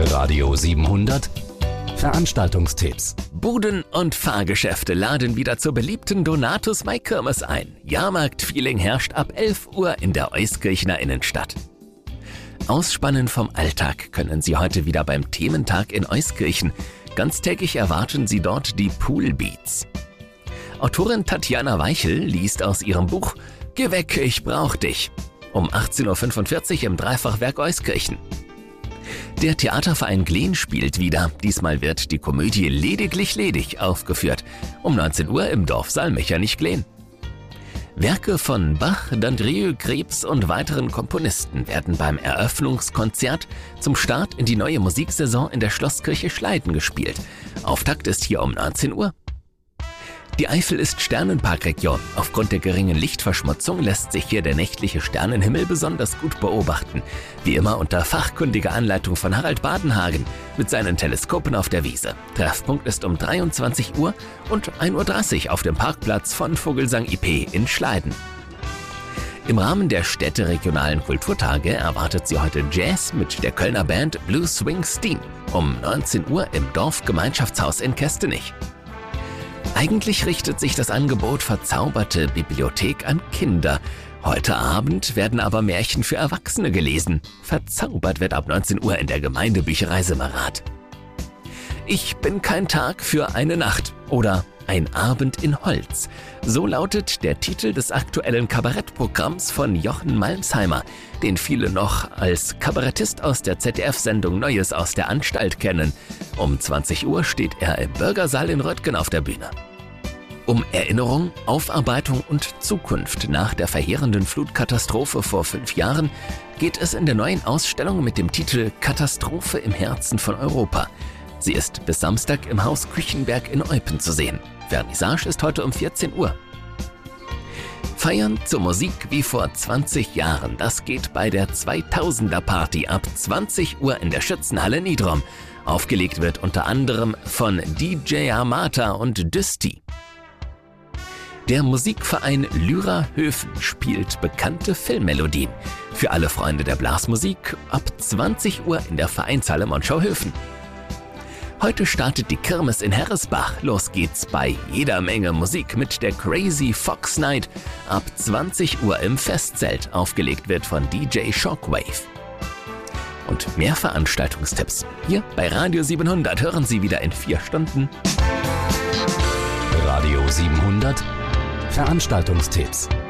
Radio 700 Veranstaltungstipps. Buden und Fahrgeschäfte laden wieder zur beliebten Donatus-Mai-Kirmes ein. Jahrmarkt-Feeling herrscht ab 11 Uhr in der Euskirchener Innenstadt. Ausspannen vom Alltag können Sie heute wieder beim Thementag in Euskirchen. Ganztägig erwarten Sie dort die Poolbeats. Autorin Tatjana Weichel liest aus ihrem Buch »Geh weg, ich brauch dich« um 18.45 Uhr im Dreifachwerk Euskirchen. Der Theaterverein Glen spielt wieder. Diesmal wird die Komödie Lediglich ledig aufgeführt. Um 19 Uhr im Dorfsaal Mechernich-Glen. Werke von Bach, Dandrieu, Krebs und weiteren Komponisten werden beim Eröffnungskonzert zum Start in die neue Musiksaison in der Schlosskirche Schleiden gespielt. Auftakt ist hier um 19 Uhr. Die Eifel ist Sternenparkregion. Aufgrund der geringen Lichtverschmutzung lässt sich hier der nächtliche Sternenhimmel besonders gut beobachten. Wie immer unter fachkundiger Anleitung von Harald Badenhagen mit seinen Teleskopen auf der Wiese. Treffpunkt ist um 23 Uhr und 1.30 Uhr auf dem Parkplatz von Vogelsang IP in Schleiden. Im Rahmen der städteregionalen Kulturtage erwartet Sie heute Jazz mit der Kölner Band Blue Swing Steam um 19 Uhr im Dorfgemeinschaftshaus in Kestenich. Eigentlich richtet sich das Angebot Verzauberte Bibliothek an Kinder. Heute Abend werden aber Märchen für Erwachsene gelesen. Verzaubert wird ab 19 Uhr in der Gemeindebücherei Simmerath. Ich bin kein Tag für eine Nacht oder Ein Abend in Holz. So lautet der Titel des aktuellen Kabarettprogramms von Jochen Malmsheimer, den viele noch als Kabarettist aus der ZDF-Sendung Neues aus der Anstalt kennen. Um 20 Uhr steht er im Bürgersaal in Röttgen auf der Bühne. Um Erinnerung, Aufarbeitung und Zukunft nach der verheerenden Flutkatastrophe vor 5 Jahren geht es in der neuen Ausstellung mit dem Titel Katastrophe im Herzen von Europa. Sie ist bis Samstag im Haus Küchenberg in Eupen zu sehen. Vernissage ist heute um 14 Uhr. Feiern zur Musik wie vor 20 Jahren. Das geht bei der 2000er Party ab 20 Uhr in der Schützenhalle Niedrom. Aufgelegt wird unter anderem von DJ Amata und Düsti. Der Musikverein Lyra Höfen spielt bekannte Filmmelodien. Für alle Freunde der Blasmusik ab 20 Uhr in der Vereinshalle Monschau-Höfen. Heute startet die Kirmes in Herresbach. Los geht's bei jeder Menge Musik mit der Crazy Fox Night ab 20 Uhr im Festzelt. Aufgelegt wird von DJ Shockwave. Und mehr Veranstaltungstipps hier bei Radio 700 hören Sie wieder in 4 Stunden. Radio 700 Veranstaltungstipps.